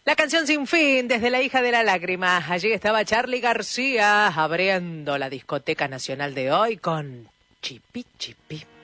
La canción Sin Fin, desde La hija de la lágrima. Allí estaba Charly García abriendo la discoteca nacional de hoy con Chipi Chipi.